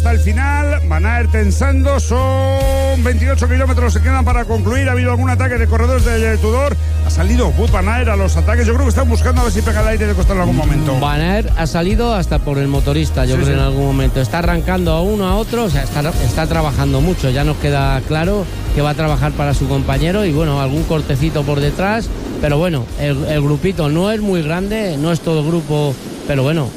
hasta el final. Van Aert tensando, son 28 kilómetros se quedan para concluir. Ha habido algún ataque de corredores del Tudor. Ha salido Wout van Aert a los ataques. Yo creo que están buscando a ver si pega el aire de costar en algún momento. Van Aert ha salido hasta por el motorista, yo creo, en algún momento. Está arrancando a uno, a otro, o sea, está trabajando mucho. Ya nos queda claro que va a trabajar para su compañero y bueno, algún cortecito por detrás. Pero bueno, el grupito no es muy grande, no es todo grupo, pero bueno,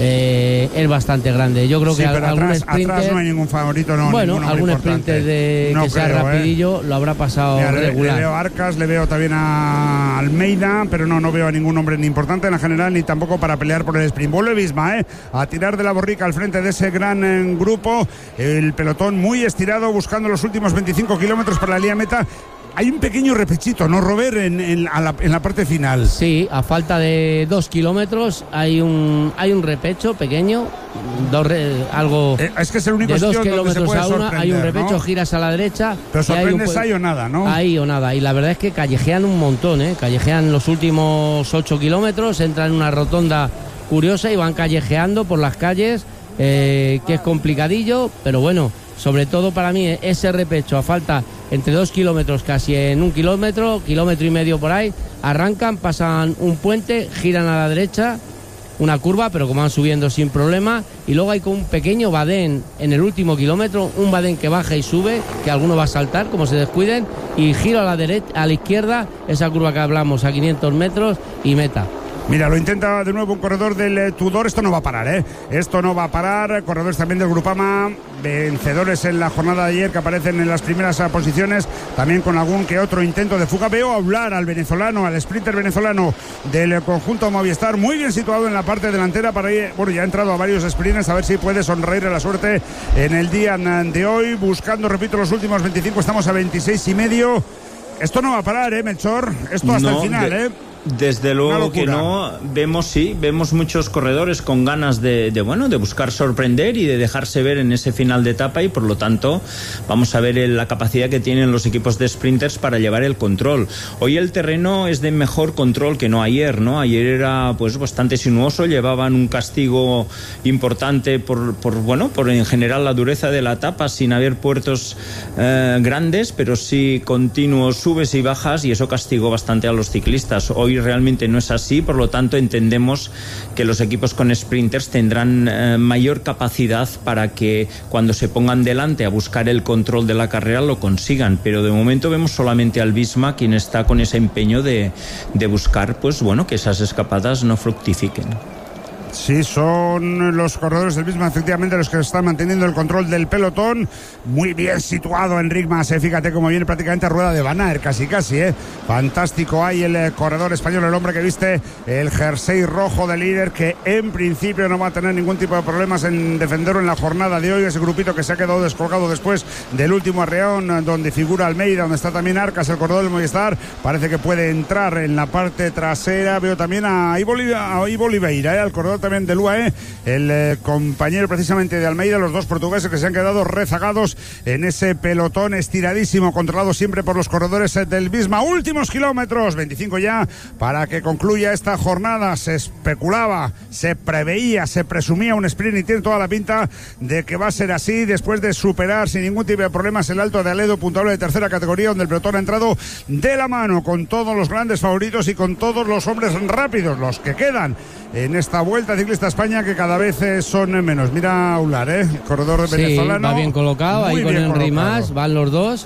es bastante grande. Yo creo que algún sprinter, atrás no hay ningún favorito, no. Bueno, algún sprinter que sea rapidillo lo habrá pasado. Mira, regular. Le veo a Arcas, le veo también a Almeida, pero no veo a ningún hombre ni importante en la general ni tampoco para pelear por el sprint. Vuelve Visma, a tirar de la borrica al frente de ese gran grupo. El pelotón muy estirado buscando los últimos 25 kilómetros para la línea meta. Hay un pequeño repechito, ¿no, Robert? En la parte final. Sí, a falta de 2 kilómetros hay un repecho pequeño, algo. Es que es el único de 2 sitio donde se kilómetros puede a una, hay un repecho, ¿no? Giras a la derecha. Pero sorprendes ahí o nada, ¿no? Ahí o nada. Y la verdad es que callejean un montón, callejean los últimos 8 kilómetros, entran en una rotonda curiosa y van callejeando por las calles, que es complicadillo, pero bueno. Sobre todo para mí ese repecho a falta entre 2 kilómetros, casi en 1 kilómetro, kilómetro y medio por ahí, arrancan, pasan un puente, giran a la derecha, una curva, pero como van subiendo sin problema, y luego hay como un pequeño badén en el último kilómetro, un badén que baja y sube, que alguno va a saltar, como se descuiden, y giro a la derecha, a la izquierda, esa curva que hablamos a 500 metros y meta. Mira, lo intenta de nuevo un corredor del Tudor. Esto no va a parar, Esto no va a parar. Corredores también del Grupama, vencedores en la jornada de ayer que aparecen en las primeras posiciones, también con algún que otro intento de fuga. Veo hablar al venezolano, al sprinter venezolano del conjunto Movistar, muy bien situado en la parte delantera para ir. Bueno, ya ha entrado a varios sprints, a ver si puede sonreír a la suerte en el día de hoy, buscando, repito, los últimos 25. Estamos a 26,5. Esto no va a parar, Melchor. Esto hasta el final, Desde luego que no. Vemos muchos corredores con ganas de buscar sorprender y de dejarse ver en ese final de etapa, y por lo tanto vamos a ver la capacidad que tienen los equipos de sprinters para llevar el control. Hoy el terreno es de mejor control que no ayer, ¿no? Ayer era pues bastante sinuoso, llevaban un castigo importante por en general la dureza de la etapa, sin haber puertos grandes, pero sí continuos subes y bajas, y eso castigó bastante a los ciclistas. Hoy realmente no es así, por lo tanto entendemos que los equipos con sprinters tendrán mayor capacidad para que cuando se pongan delante a buscar el control de la carrera lo consigan, pero de momento vemos solamente al Visma quien está con ese empeño de buscar que esas escapadas no fructifiquen. Sí, son los corredores del Visma, efectivamente, los que están manteniendo el control del pelotón. Muy bien situado Enric Mas, fíjate cómo viene prácticamente a rueda de Van Aert, casi, fantástico. Hay el corredor español, el hombre que viste el jersey rojo de líder, que en principio no va a tener ningún tipo de problemas en defenderlo en la jornada de hoy. Ese grupito que se ha quedado descolgado después del último arreón, donde figura Almeida, donde está también Arcas, el corredor del Movistar, parece que puede entrar en la parte trasera. Veo también a Ivo Oliveira, al corredor también del UAE, el compañero precisamente de Almeida, los dos portugueses que se han quedado rezagados en ese pelotón estiradísimo, controlado siempre por los corredores del Visma. Últimos kilómetros, 25 ya, para que concluya esta jornada. Se especulaba, se preveía, se presumía un sprint, y tiene toda la pinta de que va a ser así, después de superar sin ningún tipo de problemas el Alto de Aledo, puntuable de tercera categoría, donde el pelotón ha entrado de la mano con todos los grandes favoritos y con todos los hombres rápidos, los que quedan en esta Vuelta Ciclista a España, que cada vez son menos. Mira a Ular, el corredor venezolano. Va bien colocado, ahí con Enric Mas, van los dos.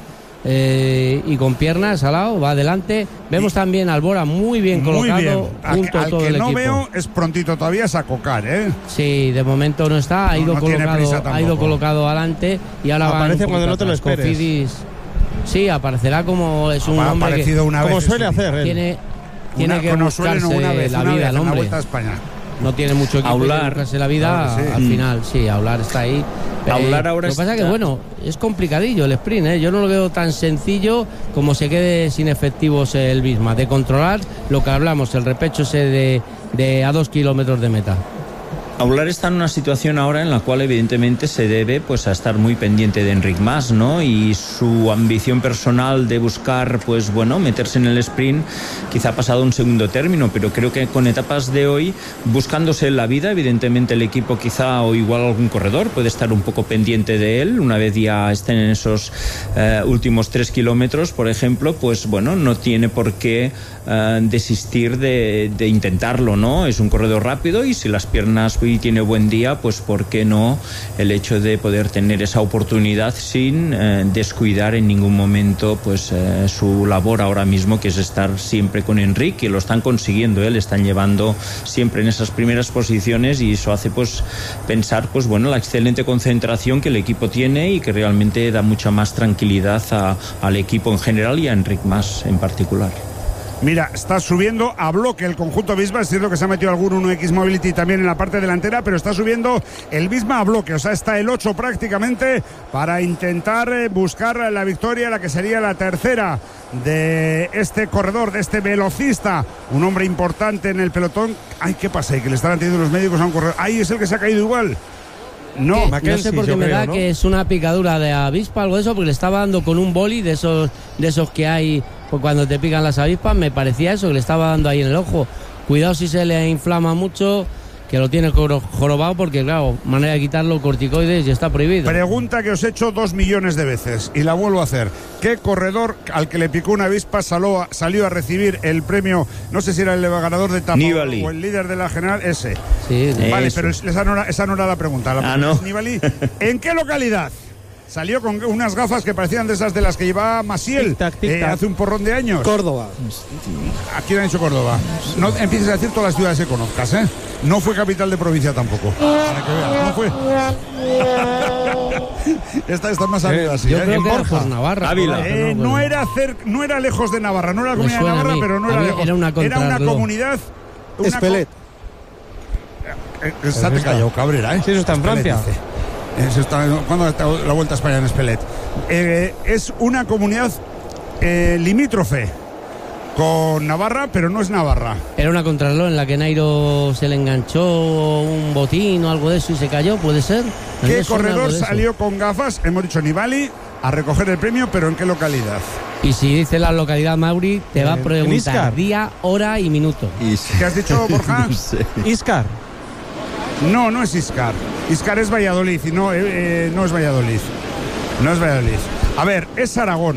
Y con piernas al lado, va adelante. Vemos también a Albora muy bien colocado, junto a todo el equipo. Al que no veo es prontito todavía es a Cocar, Sí, de momento no está, ha ido colocado adelante, y ahora aparece cuando no te lo esperes. Cofidis. Sí, aparecerá como es un hombre que, como suele hacer él. Tiene que buscarse la vida el hombre. Vuelta a España. No tiene mucho equipo que buscarse la vida, al final, Aular está ahí. Aular ahora lo que pasa es que, es complicadillo el sprint, Yo no lo veo tan sencillo como se quede sin efectivos el Visma, de controlar lo que hablamos, el repecho ese de a 2 kilómetros de meta. Aular está en una situación ahora en la cual evidentemente se debe pues a estar muy pendiente de Enric Mas, ¿no? Y su ambición personal de buscar pues bueno, meterse en el sprint quizá ha pasado a un segundo término, pero creo que con etapas de hoy, buscándose la vida, evidentemente el equipo quizá o igual algún corredor puede estar un poco pendiente de él, una vez ya estén en esos últimos 3 kilómetros, por ejemplo, pues bueno, no tiene por qué desistir de intentarlo, ¿no? Es un corredor rápido y si las piernas y tiene buen día, pues por qué no el hecho de poder tener esa oportunidad sin descuidar en ningún momento pues su labor ahora mismo, que es estar siempre con Enric, que lo están consiguiendo, le están llevando siempre en esas primeras posiciones y eso hace pues pensar pues bueno, la excelente concentración que el equipo tiene y que realmente da mucha más tranquilidad al equipo en general y a Enric Mas en particular. Mira, está subiendo a bloque el conjunto Visma. Es cierto que se ha metido algún 1X Mobility también en la parte delantera, pero está subiendo el Visma a bloque. O sea, está el 8 prácticamente para intentar buscar la victoria, la que sería la tercera de este corredor, de este velocista. Un hombre importante en el pelotón. Ay, ¿qué pasa? ¿Y que le están atendiendo los médicos a un corredor? Ahí es el que se ha caído igual. No, no sé por qué me da, ¿no?, que es una picadura de avispa, algo de eso, porque le estaba dando con un boli de esos que hay pues cuando te pican las avispas. Me parecía eso, que le estaba dando ahí en el ojo. Cuidado si se le inflama mucho, que lo tiene jorobado, porque claro, manera de quitarlo, corticoides, y está prohibido. Pregunta que os he hecho 2 millones de veces y la vuelvo a hacer. ¿Qué corredor al que le picó una avispa salió a recibir el premio? No sé si era el ganador de etapa o el líder de la general, ese. Sí, vale, eso. pero esa no era la pregunta. La pregunta ¿no? es Nibali. ¿En qué localidad? Salió con unas gafas que parecían de esas de las que llevaba Maciel hace un porrón de años. Córdoba. ¿A quién ha dicho Córdoba? No empieces a decir todas las ciudades que conozcas, ¿eh? No fue capital de provincia tampoco. Para que veas, no fue. Esta está más arriba, sí. Yo creo en que Borja. Era por Navarra. Ávila. No era lejos de Navarra, no era la comunidad de Navarra, pero no era lejos. Era una comunidad. Espelet. Te calló, Cabrera, ¿eh? Sí, eso está en Francia. ¿Cuándo está la Vuelta a España en Espelet? Es una comunidad limítrofe con Navarra, pero no es Navarra. Era una contrarreloj en la que Nairo se le enganchó un botín o algo de eso y se cayó, ¿puede ser? ¿Qué corredor salió con gafas? Hemos dicho Nibali a recoger el premio, pero ¿en qué localidad? Y si dice la localidad, Mauri, te va a preguntar día, hora y minuto. ¿Qué has dicho, Borja? No sé. Iscar. No es Iscar. Iscar es Valladolid y no es Valladolid. No es Valladolid. A ver, es Aragón.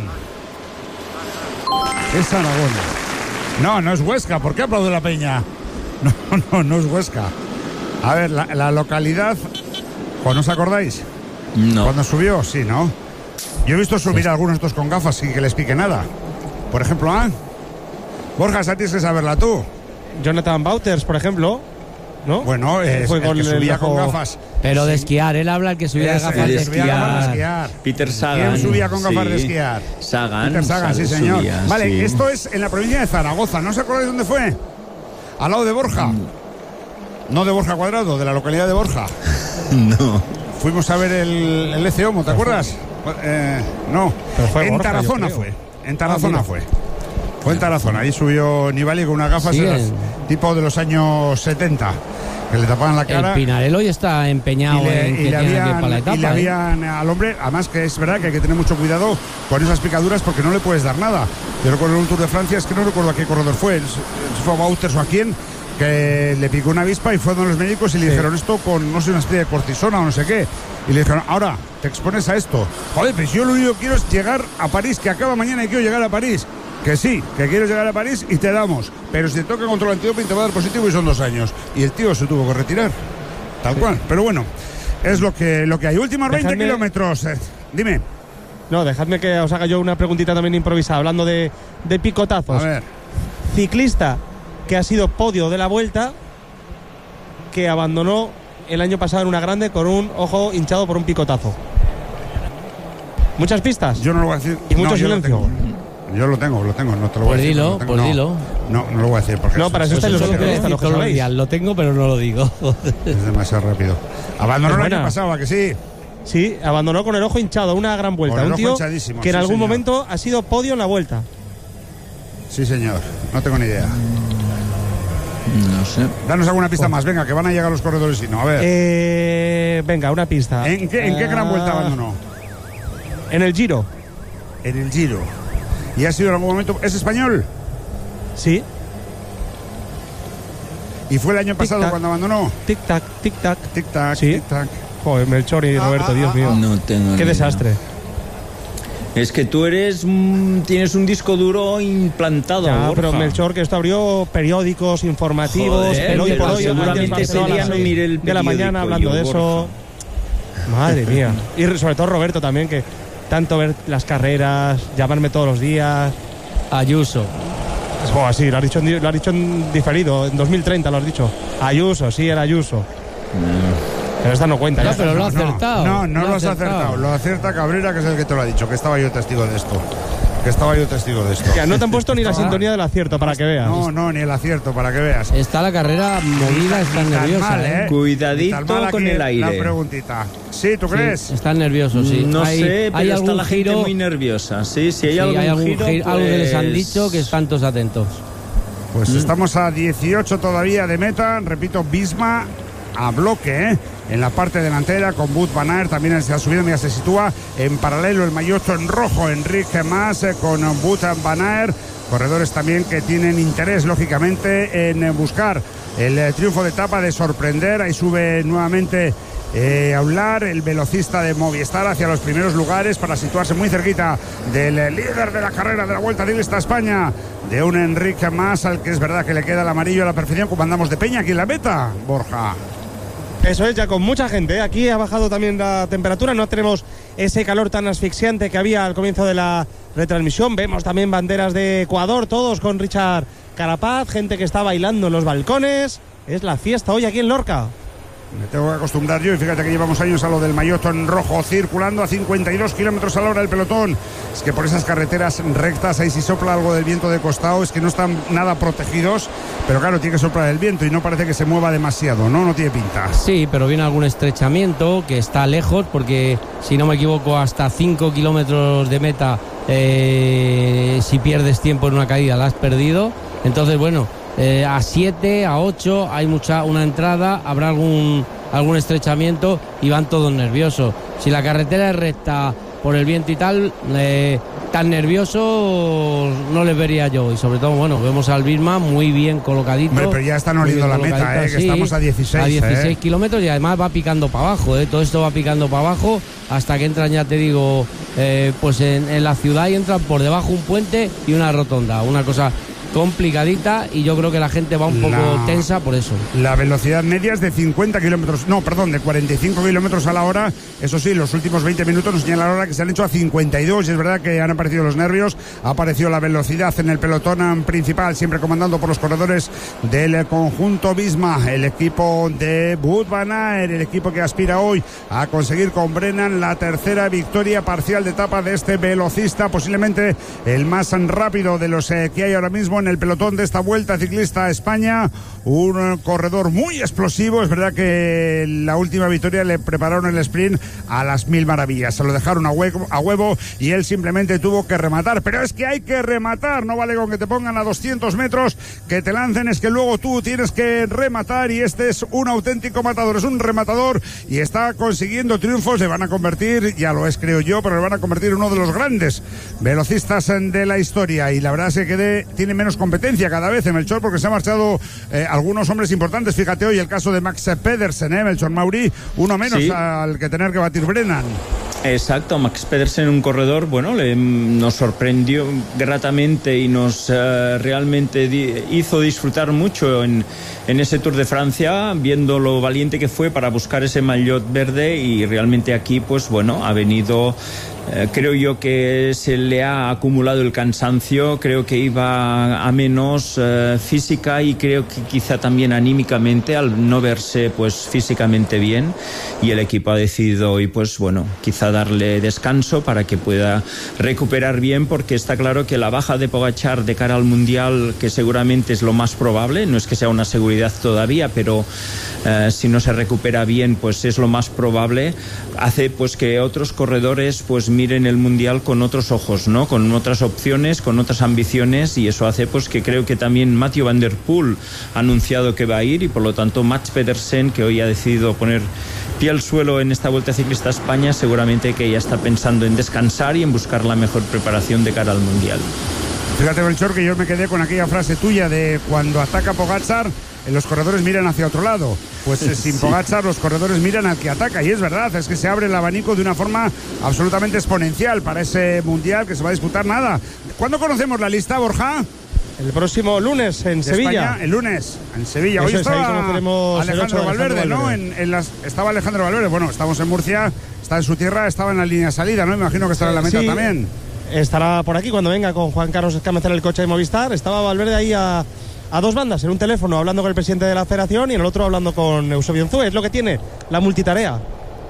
Es Aragón. No es Huesca. ¿Por qué aplaude la peña? No es Huesca. A ver, la localidad. ¿No os acordáis? No. Cuando subió, sí, ¿no? Yo he visto subir a algunos de estos con gafas sin que les pique nada. Por ejemplo, Borja, esa tienes que saberla tú. Jonathan Wouters, por ejemplo, ¿no? Bueno, fue el que subía con gafas. Pero de esquiar, él habla el que subía de gafas de esquiar. Peter Sagan. ¿Quién subía con gafas de esquiar? Sagan. Peter Sagan, sí, señor. Subía, vale, sí. Esto es en la provincia de Zaragoza. ¿No os acordáis dónde fue? Al lado de Borja. No de Borja Cuadrado, de la localidad de Borja. No. Fuimos a ver el ECOMO, ¿te acuerdas? No. Fue en Borja, Tarazona fue. En Tarazona fue. Fue en Tarazona. Ahí subió Nibali con unas gafas tipo de los años 70. Que le tapaban la cara. El Pinarello hoy está empeñado en que tiene que para la etapa. Y le habían al hombre, además que es verdad que hay que tener mucho cuidado con esas picaduras porque no le puedes dar nada. Yo recuerdo el Tour de Francia, es que no recuerdo a qué corredor fue, si fue a Wouters o a quién, que le picó una avispa y fue a los médicos y le dijeron esto con, no sé, una especie de cortisona o no sé qué. Y le dijeron, ahora te expones a esto. Joder, pues yo lo único que quiero es llegar a París, que acaba mañana y quiero llegar a París. Que sí, que quieres llegar a París y te damos. Pero si te toca control antidoping te va a dar positivo y son 2 años. Y el tío se tuvo que retirar. Tal cual. Pero bueno, es lo que hay. Últimos 20 kilómetros. Dime. No, dejadme que os haga yo una preguntita también improvisada, hablando de picotazos. A ver. Ciclista que ha sido podio de la Vuelta, que abandonó el año pasado en una grande con un ojo hinchado por un picotazo. Muchas pistas. Yo no lo voy a decir. Y mucho silencio. Yo lo tengo, no te lo voy a decir. Dilo. No lo voy a decir porque no, para eso está los periodistas, lo que sabéis. Lo tengo, pero no lo digo. Es demasiado rápido. Abandonó el año pasado, ¿a que sí? Sí, abandonó con el ojo hinchado, una gran Vuelta. Un tío que en algún momento ha sido podio en la Vuelta. Sí, señor. No tengo ni idea. No sé. Danos alguna pista más, venga, que van a llegar los corredores y no, a ver. Venga, una pista. ¿En qué gran vuelta abandonó? En el Giro. En el Giro. ¿Y ha sido en algún momento? ¿Es español? Sí. ¿Y fue el año pasado cuando abandonó? Tic-tac, tic-tac. Tic-tac, Sí. tic-tac. Joder, Melchor y Roberto, Dios mío. No tengo Qué ni desastre. idea. Es que tú tienes un disco duro implantado. Ya, Borja. pero Melchor, que esto abrió periódicos informativos, Joder, pero hoy por hoy seguramente ese día no miré el de la mañana hablando de periódico, eso. Madre mía. Y sobre todo Roberto también, que tanto ver las carreras, llamarme todos los días. Ayuso. Sí, lo has dicho en diferido, en 2030 lo has dicho. Ayuso, sí, era Ayuso. Pero esta no cuenta. No, Ya pero está. lo ha acertado. No lo has acertado. Lo acierta Cabrera, que es el que te lo ha dicho, que estaba yo testigo de esto. Ya, no te han puesto ni la sintonía del acierto para que veas. No, ni el acierto, para que veas. Está la carrera movida, está nerviosa. mal, Cuidadito con el aire. La preguntita. ¿Sí, tú crees? Sí, están nerviosos, sí. No sé, pero está la gente giro, muy nerviosa. Sí, si hay sí, algún giro, algo que les han pues- dicho, que están todos atentos. Pues estamos a 18 todavía de meta. Repito, Visma a bloque, en la parte delantera con Wout van Aert. También está subiendo, ya se sitúa en paralelo el maillot en rojo Enrique Mas con Wout van Aert. Corredores también que tienen interés, lógicamente, en buscar el triunfo de etapa, de sorprender. Ahí sube nuevamente Aular, el velocista de Movistar, hacia los primeros lugares para situarse muy cerquita del líder de la carrera de la Vuelta Ciclista a España, de un Enrique Mas, al que es verdad que le queda el amarillo a la perfección, como andamos de peña aquí en la meta, Borja. Eso es, ya con mucha gente. Aquí ha bajado también la temperatura, no tenemos ese calor tan asfixiante que había al comienzo de la retransmisión. Vemos también banderas de Ecuador, todos con Richard Carapaz, gente que está bailando en los balcones. Es la fiesta hoy aquí en Lorca. Me tengo que acostumbrar yo, y fíjate que llevamos años a lo del maillot en rojo, circulando a 52 kilómetros a la hora el pelotón. Es que por esas carreteras rectas, ahí si sopla algo del viento de costado, es que no están nada protegidos, pero claro, tiene que soplar el viento y no parece que se mueva demasiado, ¿no? No tiene pinta. Sí, pero viene algún estrechamiento que está lejos, porque si no me equivoco, hasta 5 kilómetros de meta, si pierdes tiempo en una caída, la has perdido. Entonces, bueno, a 7, a 8 hay una entrada, habrá algún estrechamiento y van todos nerviosos. Si la carretera es recta por el viento y tal, tan nerviosos no les vería yo. Y sobre todo, bueno, vemos al Visma muy bien colocadito. Hombre, pero ya están oliendo la meta, que sí, estamos a 16. A 16 kilómetros y además va picando para abajo, todo esto va picando para abajo hasta que entran, ya te digo, pues en la ciudad, y entran por debajo un puente y una rotonda, una cosa complicadita, y yo creo que la gente va un poco tensa por eso. La velocidad media es de 50 kilómetros, no, perdón, de 45 kilómetros a la hora. Eso sí, los últimos 20 minutos nos señala ahora que se han hecho a 52, y es verdad que han aparecido los nervios, ha aparecido la velocidad en el pelotón principal, siempre comandando por los corredores del conjunto Visma, el equipo de Wout van Aert, el equipo que aspira hoy a conseguir con Brennan la tercera victoria parcial de etapa de este velocista, posiblemente el más rápido de los que hay ahora mismo en el pelotón de esta Vuelta Ciclista a España. Un corredor muy explosivo. Es verdad que la última victoria le prepararon el sprint a las 1000 maravillas, se lo dejaron a huevo y él simplemente tuvo que rematar, pero es que hay que rematar, no vale con que te pongan a 200 metros, que te lancen, es que luego tú tienes que rematar, y este es un auténtico matador, es un rematador y está consiguiendo triunfos. Le van a convertir, ya lo es creo yo, pero le van a convertir en uno de los grandes velocistas de la historia, y la verdad es que tiene menos competencia cada vez en Melchor, porque se han marchado algunos hombres importantes. Fíjate hoy el caso de Max Pedersen, Melchor Mauri, uno menos sí, al que tener que batir Brennan. Exacto, Max Pedersen, un corredor, bueno, nos sorprendió gratamente y nos realmente hizo disfrutar mucho en ese Tour de Francia, viendo lo valiente que fue para buscar ese maillot verde, y realmente aquí, pues bueno, ha venido... creo yo que se le ha acumulado el cansancio, creo que iba a menos física, y creo que quizá también anímicamente, al no verse pues físicamente bien, y el equipo ha decidido hoy pues bueno, quizá darle descanso para que pueda recuperar bien, porque está claro que la baja de Pogačar de cara al Mundial, que seguramente es lo más probable, no es que sea una seguridad todavía, pero si no se recupera bien pues es lo más probable, hace pues que otros corredores pues miren el Mundial con otros ojos, ¿no? Con otras opciones, con otras ambiciones, y eso hace pues que creo que también Mathieu van der Poel ha anunciado que va a ir, y por lo tanto Mats Pedersen, que hoy ha decidido poner pie al suelo en esta Vuelta Ciclista a España, seguramente que ya está pensando en descansar y en buscar la mejor preparación de cara al Mundial. Fíjate, Melchor, que yo me quedé con aquella frase tuya de cuando ataca Pogačar, los corredores miran hacia otro lado. Pues sin Pogačar los corredores miran al que ataca, y es verdad, es que se abre el abanico de una forma absolutamente exponencial para ese Mundial que se va a disputar. Nada. ¿Cuándo conocemos la lista, Borja? El próximo lunes en Sevilla. España, el lunes en Sevilla. Hoy estaba Alejandro Valverde, ¿no? Estaba Alejandro Valverde. Bueno, estamos en Murcia, está en su tierra, estaba en la línea de salida, ¿no? Me imagino que estará en la meta también. Estará por aquí cuando venga con Juan Carlos Escámez en el coche de Movistar. Estaba Valverde ahí a dos bandas, en un teléfono hablando con el presidente de la federación y en el otro hablando con Eusebio Unzúe. Es lo que tiene la multitarea.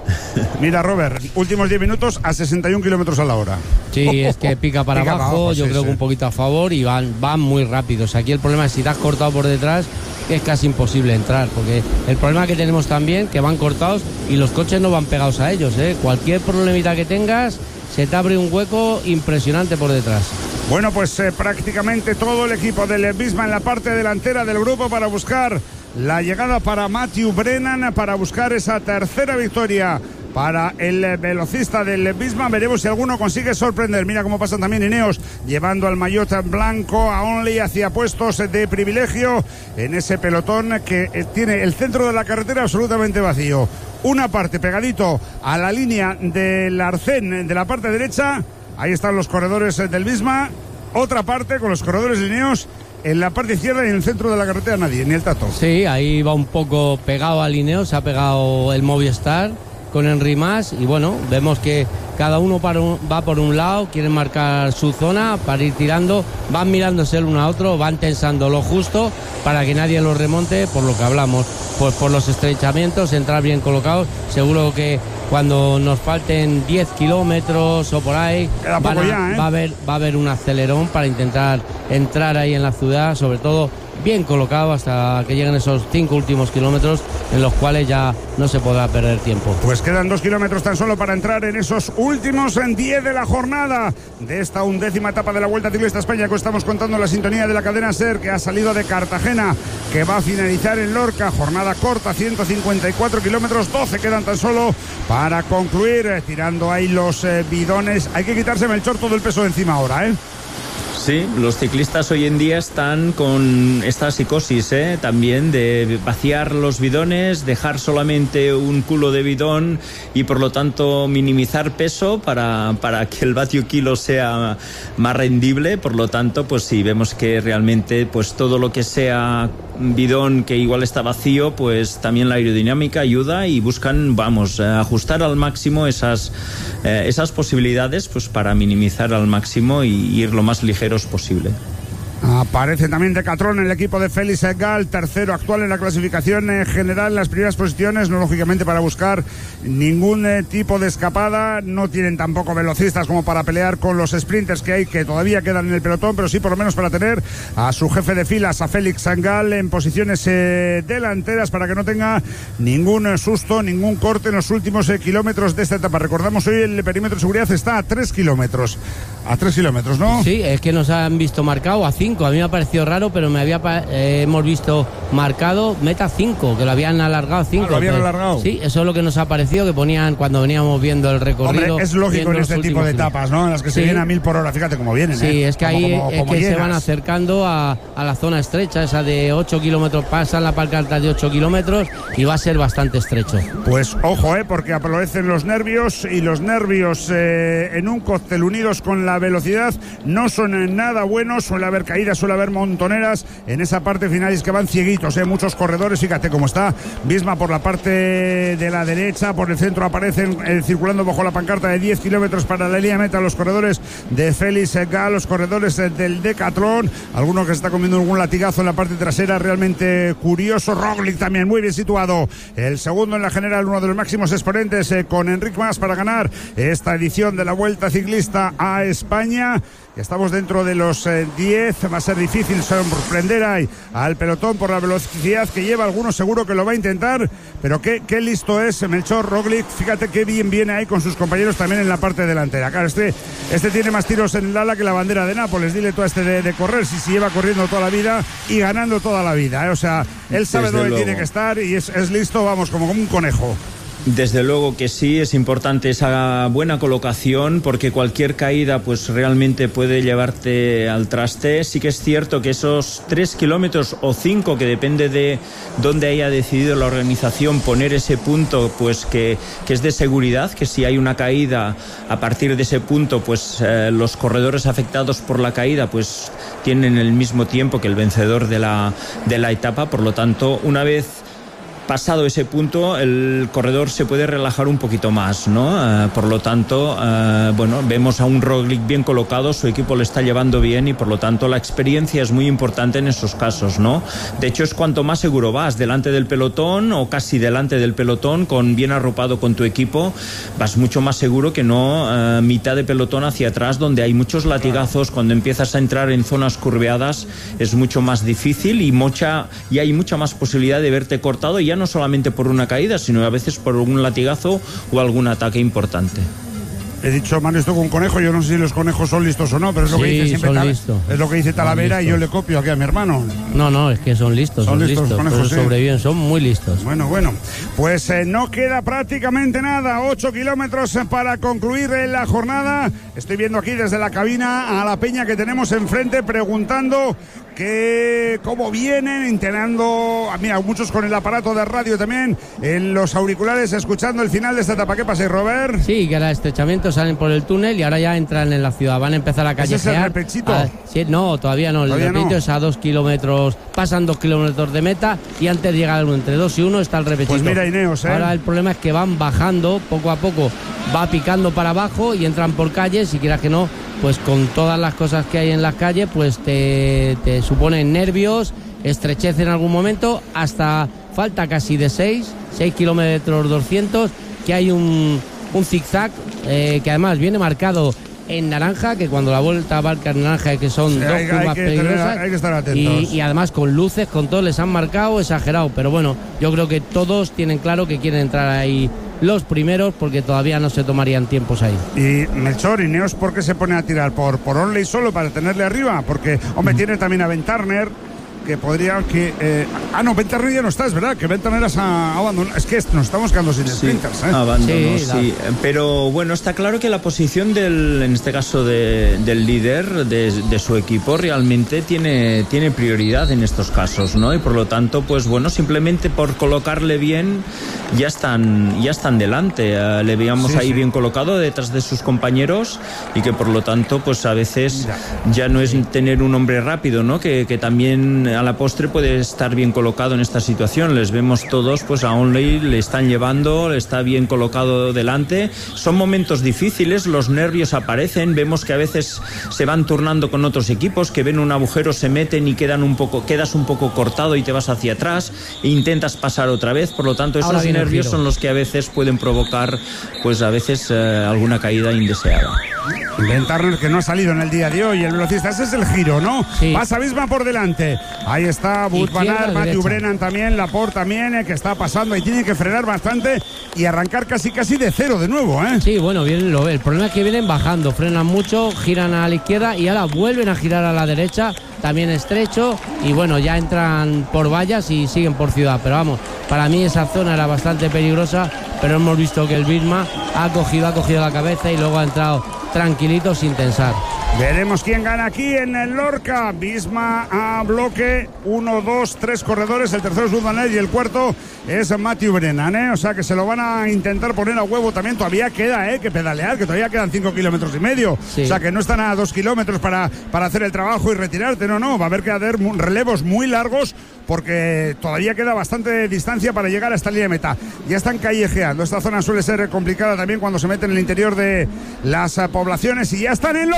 Mira, Robert, últimos 10 minutos a 61 kilómetros a la hora. Sí, es que pica para abajo, yo creo que un poquito a favor, y van muy rápidos. Aquí el problema es si te has cortado por detrás, que es casi imposible entrar, porque el problema que tenemos también, que van cortados y los coches no van pegados a ellos, ¿eh? Cualquier problemita que tengas, se te abre un hueco impresionante por detrás. Bueno, pues prácticamente todo el equipo del Visma en la parte delantera del grupo para buscar la llegada para Mathieu Brennan, para buscar esa tercera victoria para el velocista del Visma. Veremos si alguno consigue sorprender. Mira cómo pasan también Ineos, llevando al maillot blanco a Only hacia puestos de privilegio en ese pelotón que tiene el centro de la carretera absolutamente vacío. Una parte pegadito a la línea del Arcén de la parte derecha, ahí están los corredores del Visma. Otra parte con los corredores de Ineos en la parte izquierda, y en el centro de la carretera nadie, ni el Tato. Sí, ahí va un poco pegado al Ineos, se ha pegado el Movistar con Henry Mas, y bueno, vemos que cada uno va por un lado, quieren marcar su zona para ir tirando, van mirándose el uno a otro, van tensando lo justo para que nadie los remonte, por lo que hablamos, pues por los estrechamientos, entrar bien colocados. Seguro que cuando nos falten 10 kilómetros o por ahí, va a haber un acelerón para intentar entrar ahí en la ciudad, sobre todo bien colocado hasta que lleguen esos 5 últimos kilómetros, en los cuales ya no se podrá perder tiempo. Pues quedan 2 kilómetros tan solo para entrar en esos últimos 10 de la jornada de esta 11ª etapa de la Vuelta Ciclista a España, que estamos contando en la sintonía de la cadena SER, que ha salido de Cartagena, que va a finalizar en Lorca. Jornada corta, 154 kilómetros, 12 quedan tan solo para concluir, tirando ahí los bidones. Hay que quitarse, Melchor, todo el peso de encima ahora, ¿eh? Sí, los ciclistas hoy en día están con esta psicosis, también de vaciar los bidones, dejar solamente un culo de bidón y por lo tanto minimizar peso para que el vatio kilo sea más rendible. Por lo tanto, pues sí, vemos que realmente pues todo lo que sea bidón que igual está vacío, pues también la aerodinámica ayuda, y buscan, ajustar al máximo esas posibilidades, pues para minimizar al máximo y ir lo más ligeros posible. Aparece también Decathlon, el equipo de Félix Gal, tercero actual en la clasificación general, en las primeras posiciones, no lógicamente para buscar ningún tipo de escapada. No tienen tampoco velocistas como para pelear con los sprinters que hay, que todavía quedan en el pelotón, pero sí por lo menos para tener a su jefe de filas, a Félix Gal, en posiciones delanteras, para que no tenga ningún susto, ningún corte en los últimos kilómetros de esta etapa. Recordamos, hoy el perímetro de seguridad está a 3 kilómetros. A 3 kilómetros, ¿no? Sí, es que nos han visto marcado a 5. A mí me ha parecido raro, pero hemos visto marcado meta 5, que lo habían alargado 5. ¿Lo habían alargado? Sí, eso es lo que nos ha parecido, que ponían cuando veníamos viendo el recorrido. Hombre, es lógico en este tipo de etapas, ¿no? En las que se vienen a 1000 por hora, fíjate cómo vienen. Sí, es que ahí se van acercando a la zona estrecha, esa de 8 kilómetros, pasan la pancarta de 8 kilómetros y va a ser bastante estrecho. Pues ojo, porque aparecen los nervios, y los nervios en un cóctel unidos con la velocidad no son nada buenos. Suele haber caídas, suele haber montoneras en esa parte final, y es que van cieguitos, muchos corredores. Fíjate cómo está Visma por la parte de la derecha, por el centro aparecen circulando bajo la pancarta de 10 kilómetros para la línea meta los corredores de Félix Gal, los corredores del Decathlon, alguno que se está comiendo algún latigazo en la parte trasera, realmente curioso. Roglic también muy bien situado, el segundo en la general, uno de los máximos exponentes, con Enric Mas para ganar esta edición de la Vuelta Ciclista a España. Estamos dentro de los 10. Va a ser difícil sorprender ahí al pelotón por la velocidad que lleva. Algunos seguro que lo va a intentar, pero qué listo es Melchor Roglic. Fíjate qué bien viene ahí con sus compañeros también en la parte delantera. Claro, este tiene más tiros en el ala que la bandera de Nápoles. Dile tú a este de correr, si lleva corriendo toda la vida y ganando toda la vida, ¿eh? O sea, él sabe dónde tiene que estar y es listo, vamos, como un conejo. Desde luego que sí, es importante esa buena colocación, porque cualquier caída pues realmente puede llevarte al traste. Sí que es cierto que esos 3 kilómetros o 5, que depende de dónde haya decidido la organización poner ese punto, pues que es de seguridad, que si hay una caída a partir de ese punto, pues los corredores afectados por la caída pues tienen el mismo tiempo que el vencedor de la etapa. Por lo tanto, una vez pasado ese punto, el corredor se puede relajar un poquito más, ¿no? Por lo tanto, bueno, vemos a un Roglic bien colocado, su equipo le está llevando bien y por lo tanto la experiencia es muy importante en esos casos, ¿no? De hecho, es cuanto más seguro vas delante del pelotón o casi delante del pelotón, bien arropado con tu equipo, vas mucho más seguro que no mitad de pelotón hacia atrás, donde hay muchos latigazos. Cuando empiezas a entrar en zonas curveadas es mucho más difícil y hay mucha más posibilidad de verte cortado, ya no solamente por una caída, sino a veces por un latigazo o algún ataque importante. He dicho, Manu, esto con un conejo. Yo no sé si los conejos son listos o no, pero es lo que dice siempre es lo que dice Talavera, y yo le copio aquí a mi hermano. No, es que son listos. Son listos. Conejos, sobreviven, son muy listos. Bueno, pues no queda prácticamente nada. 8 kilómetros para concluir la jornada. Estoy viendo aquí desde la cabina a la peña que tenemos enfrente, preguntando cómo vienen, intentando, mira, muchos con el aparato de radio también, en los auriculares, escuchando el final de esta etapa. ¿Qué pasa, Robert? Sí, que era estrechamiento, salen por el túnel y ahora ya entran en la ciudad, van a empezar a callejear. ¿Ese es el repechito? Sí, no, todavía no, el repechito es a 2 kilómetros, pasan 2 kilómetros de meta y antes llega entre 2 y 1 está el repechito. Pues mira, Ineos, Ahora el problema es que van bajando poco a poco, va picando para abajo y entran por calles, si quieras que no, pues con todas las cosas que hay en las calles, pues te suponen nervios, estrechez en algún momento, hasta falta casi de 6 kilómetros 200, que hay un zigzag que además viene marcado en naranja, que cuando la vuelta marca en naranja, que son dos curvas peligrosas, hay que estar atentos. Y además con luces, con todo, les han marcado exagerado, pero bueno, yo creo que todos tienen claro que quieren entrar ahí los primeros, porque todavía no se tomarían tiempos ahí. Y Melchor, Ineos, ¿por qué se pone a tirar? ¿Por Onley solo para tenerle arriba? Porque, hombre, tiene también a Ben Turner, que podría no, Ben Turner ya no está, es verdad, que Ben Turner ha abandonado. Es que nos estamos quedando sin sprinters, abandonó, sí. Pero bueno, está claro que la posición en este caso del líder de su equipo realmente tiene prioridad en estos casos, ¿no? Y por lo tanto, pues bueno, simplemente por colocarle bien ya están delante. Le veíamos ahí bien colocado detrás de sus compañeros, y que por lo tanto, pues a veces ya no es tener un hombre rápido, ¿no? Que también a la postre puede estar bien colocado en esta situación. Les vemos todos, pues a Onley le están llevando, está bien colocado delante. Son momentos difíciles, los nervios aparecen, vemos que a veces se van turnando con otros equipos, que ven un agujero, se meten y quedas un poco cortado y te vas hacia atrás e intentas pasar otra vez. Por lo tanto, esos nervios son los que a veces pueden provocar, pues a veces alguna caída indeseada. Ben Turner, que no ha salido en el día de hoy, el velocista. Ese es el giro, ¿no? Sí. Pasa Visma por delante. Ahí está Wout van Aert, Matthew Brennan también, Laporte también, que está pasando y tiene que frenar bastante y arrancar casi de cero de nuevo, ¿eh? Sí, bueno, el problema es que vienen bajando, frenan mucho, giran a la izquierda y ahora vuelven a girar a la derecha, también estrecho, y bueno, ya entran por vallas y siguen por ciudad. Pero vamos, para mí esa zona era bastante peligrosa, pero hemos visto que el Visma ha cogido la cabeza y luego ha entrado tranquilito, sin tensar. Veremos quién gana aquí en el Lorca. Visma a bloque, 1, 2, 3 corredores, el tercero es Wout van Aert y el cuarto es Matthew Brennan, ¿eh? O sea que se lo van a intentar poner a huevo también. Todavía queda que pedalear, que todavía quedan 5 kilómetros y medio. Sí. O sea que no están a 2 kilómetros para hacer el trabajo y retirarte. No, va a haber que hacer relevos muy largos, porque todavía queda bastante distancia para llegar a esta línea de meta. Ya están callejeando. Esta zona suele ser complicada también cuando se meten en el interior de las poblaciones, y ya están en Lorca.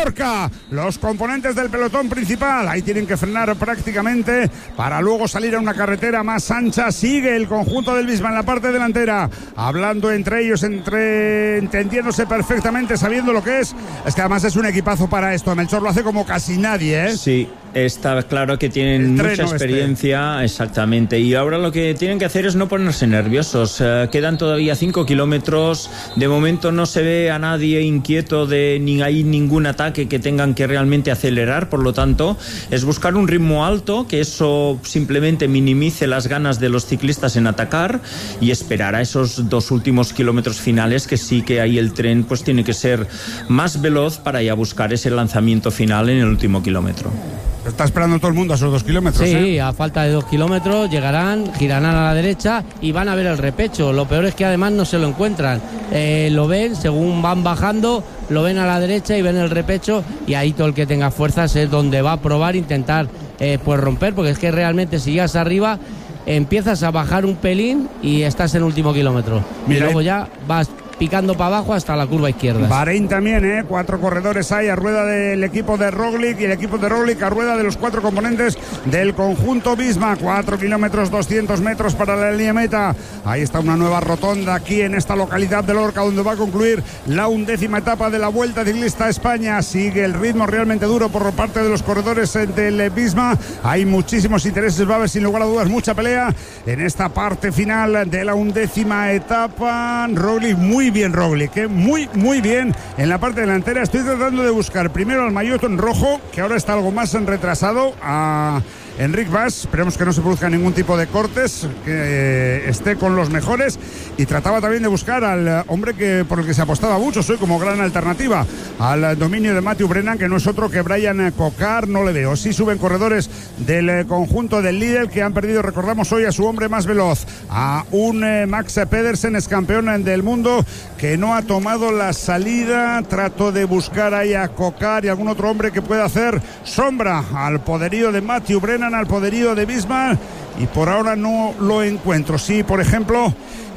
ahora los componentes del pelotón principal. Ahí tienen que frenar prácticamente para luego salir a una carretera más ancha. Sigue el conjunto del Visma en la parte delantera, hablando entre ellos, entendiéndose perfectamente, sabiendo lo que es. Es que además es un equipazo para esto. Melchor lo hace como casi nadie, ¿eh? Sí. Está claro que tienen mucha experiencia, exactamente, y ahora lo que tienen que hacer es no ponerse nerviosos. Quedan todavía 5 kilómetros, de momento no se ve a nadie inquieto ni hay ningún ataque que tengan que realmente acelerar, por lo tanto es buscar un ritmo alto, que eso simplemente minimice las ganas de los ciclistas en atacar, y esperar a esos 2 últimos kilómetros finales, que sí que ahí el tren pues tiene que ser más veloz para ya buscar ese lanzamiento final en el último kilómetro. Está esperando todo el mundo a esos 2 kilómetros. Sí, a falta de 2 kilómetros llegarán, girarán a la derecha y van a ver el repecho. Lo peor es que además no se lo encuentran. Lo ven, según van bajando, lo ven a la derecha y ven el repecho, y ahí todo el que tenga fuerzas es donde va a probar, intentar pues romper, porque es que realmente si llegas arriba empiezas a bajar un pelín y estás en el último kilómetro. Mira, y luego ya vas picando para abajo hasta la curva izquierda. Bahrein también, 4 corredores hay a rueda del equipo de Roglic, y el equipo de Roglic a rueda de los 4 componentes del conjunto Visma. 4 kilómetros 200 metros para la línea meta. Ahí está una nueva rotonda aquí en esta localidad de Lorca, donde va a concluir la 11ª etapa de la Vuelta Ciclista a España. Sigue el ritmo realmente duro por parte de los corredores del Visma. Hay muchísimos intereses, va a haber sin lugar a dudas mucha pelea en esta parte final de la 11ª etapa. Roglic, muy bien Roglic, muy bien en la parte delantera. Estoy tratando de buscar primero al maillot rojo, que ahora está algo más retrasado, a Enric Mas. Esperemos que no se produzca ningún tipo de cortes, que esté con los mejores, y trataba también de buscar al hombre por el que se apostaba mucho hoy como gran alternativa al dominio de Matthew Brennan, que no es otro que Brian Cocar. No le veo. Sí suben corredores del conjunto del Lidl, que han perdido, recordamos, hoy a su hombre más veloz, a un Max Pedersen, es campeón del mundo, que no ha tomado la salida. Trato de buscar ahí a Cocar y algún otro hombre que pueda hacer sombra al poderío de Matthew Brennan, al poderío de Visma, y por ahora no lo encuentro. Sí, por ejemplo,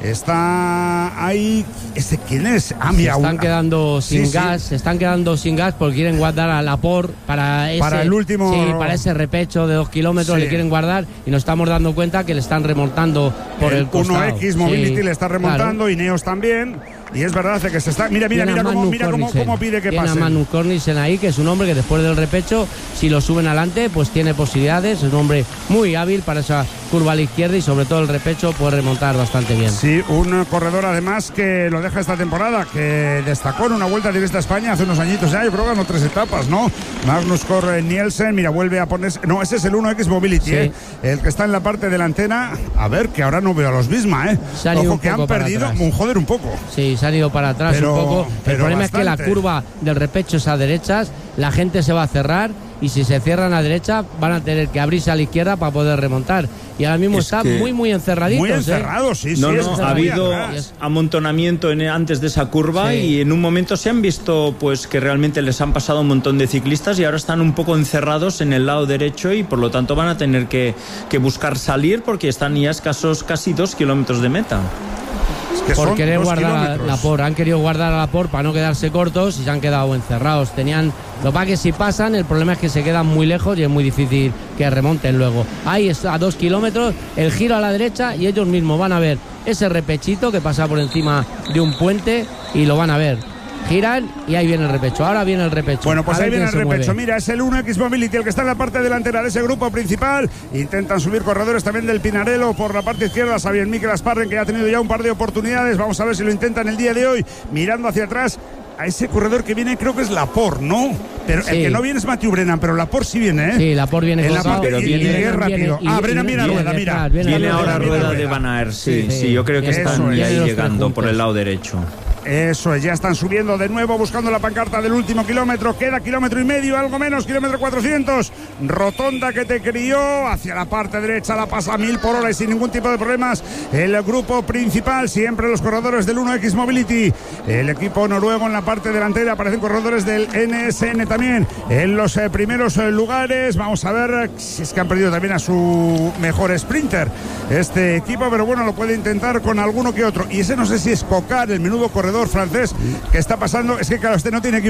está ahí. ¿Quién es? Mira, se están quedando sin gas, se están quedando sin gas porque quieren guardar a Laporte para el último. Sí, para ese repecho de 2 kilómetros, le quieren guardar, y nos estamos dando cuenta que le están remontando por el costado. 1X Mobility le está remontando, claro. Ineos también. Y es verdad que se está. Mira cómo pide que pase. Tiene a Manu Cornisen ahí, que es un hombre que después del repecho, si lo suben adelante, pues tiene posibilidades. Es un hombre muy hábil para esa curva a la izquierda, y sobre todo el repecho puede remontar bastante bien. Sí, un corredor además que lo deja esta temporada, que destacó en una Vuelta Ciclista a España hace unos añitos ya. Yo creo que ganó 3 etapas, ¿no? Magnus Cort Nielsen, mira, vuelve a ponerse. No, ese es el 1X Mobility, sí. El que está en la parte delantera. A ver, que ahora no veo a los Visma, Ojo, que han perdido un poco. Sí, se han ido para atrás un poco. El problema bastante. Es que la curva del repecho es a derechas, la gente se va a cerrar, y si se cierran a derecha van a tener que abrirse a la izquierda para poder remontar, y ahora mismo está muy encerradito. Muy encerrado, sí. No, ha habido amontonamiento antes de esa curva, sí. Y en un momento se han visto pues que realmente les han pasado un montón de ciclistas, y ahora están un poco encerrados en el lado derecho, y por lo tanto van a tener que buscar salir, porque están ya escasos casi 2 kilómetros de meta. Por querer guardar a Laporte, han querido guardar a Laporte para no quedarse cortos, y se han quedado encerrados. Lo que pasa es que si pasan, el problema es que se quedan muy lejos y es muy difícil que remonten luego. Ahí está, a 2 kilómetros, el giro a la derecha, y ellos mismos van a ver ese repechito que pasa por encima de un puente, y lo van a ver. Giran y ahí viene el repecho. Ahora viene el repecho. Bueno, pues ahí viene el repecho. Mira, es el 1X Mobility el que está en la parte delantera de ese grupo principal. Intentan subir corredores también del Pinarello por la parte izquierda. Xavier Mikel Asparren, que ya ha tenido ya un par de oportunidades. Vamos a ver si lo intentan el día de hoy. Mirando hacia atrás a ese corredor que viene, creo que es Laporte, ¿no? Pero sí. El que no viene es Matthew Brennan, pero Laporte sí viene, Sí, Laporte viene en la parte, pero viene rápido. Brennan viene a rueda, mira. Viene ahora a rueda de Van Aert, sí, yo creo que están ahí llegando por el lado derecho. Eso es, ya están subiendo de nuevo, buscando la pancarta del último kilómetro. Queda 1,5 kilómetros, algo menos, 400 kilómetros. Rotonda que te crió, hacia la parte derecha la pasa a 1000 por hora y sin ningún tipo de problemas. El grupo principal, siempre los corredores del 1X Mobility. El equipo noruego en la parte delantera, aparecen corredores del NSN también en los primeros lugares. Vamos a ver si es que han perdido también a su mejor sprinter este equipo, pero bueno, lo puede intentar con alguno que otro. Y ese no sé si es Cocar, el menudo corredor francés que está pasando. Es que claro, este no tiene equipo